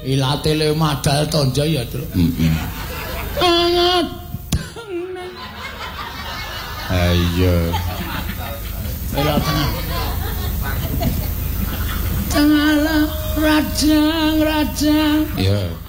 ilate le madal tonja ya, Tru. Ayo. Tengah rajang. Ya.